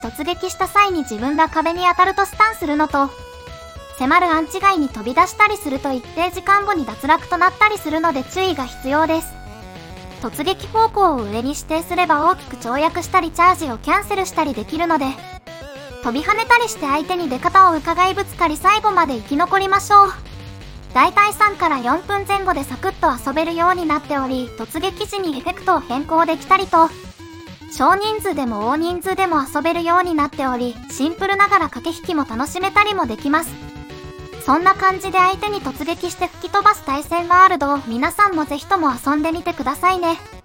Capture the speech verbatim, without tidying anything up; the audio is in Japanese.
突撃した際に自分が壁に当たるとスタンするのと、迫るアンチ外に飛び出したりすると一定時間後に脱落となったりするので注意が必要です。突撃方向を上に指定すれば大きく跳躍したりチャージをキャンセルしたりできるので、飛び跳ねたりして相手に出方を伺いぶつかり最後まで生き残りましょう。だいたいさんからよんぷんぜん後でサクッと遊べるようになっており、突撃時にエフェクトを変更できたりと、少人数でも大人数でも遊べるようになっており、シンプルながら駆け引きも楽しめたりもできます。そんな感じで相手に突撃して吹き飛ばす対戦ワールドを皆さんもぜひとも遊んでみてくださいね。